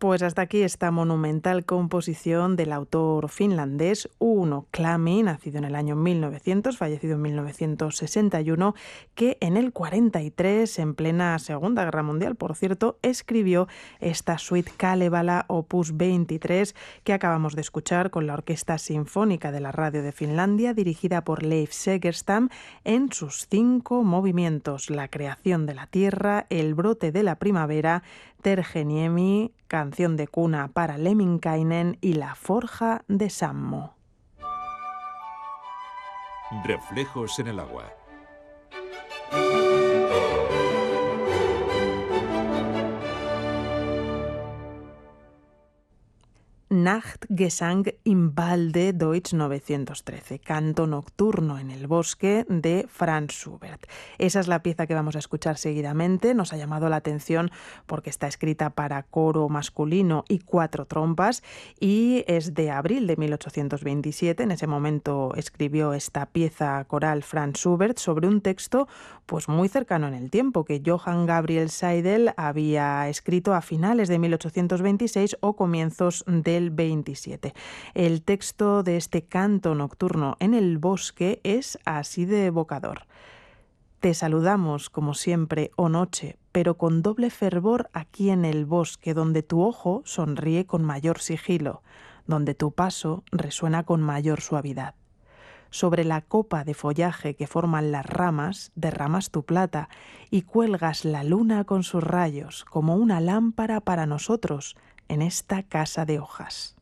Pues hasta aquí esta monumental composición del autor finlandés Uno Klami, nacido en el año 1900, fallecido en 1961, que en el 43, en plena Segunda Guerra Mundial, por cierto, escribió esta suite Kalevala opus 23 que acabamos de escuchar con la Orquesta Sinfónica de la Radio de Finlandia, dirigida por Leif Segerstam, en sus 5 movimientos: la creación de la tierra, el brote de la primavera, Tergeniemi, canción de cuna para Lemminkainen y la forja de Sammo. Reflejos en el agua. Nachtgesang im Walde, Deutsch 913, canto nocturno en el bosque de Franz Schubert. Esa es la pieza que vamos a escuchar seguidamente. Nos ha llamado la atención porque está escrita para coro masculino y 4 trompas y es de abril de 1827. En ese momento escribió esta pieza coral Franz Schubert sobre un texto pues muy cercano en el tiempo que Johann Gabriel Seidel había escrito a finales de 1826 o comienzos del 27. El texto de este canto nocturno en el bosque es así de evocador. Te saludamos, como siempre, oh noche, pero con doble fervor aquí en el bosque, donde tu ojo sonríe con mayor sigilo, donde tu paso resuena con mayor suavidad. Sobre la copa de follaje que forman las ramas, derramas tu plata y cuelgas la luna con sus rayos como una lámpara para nosotros en esta casa de hojas.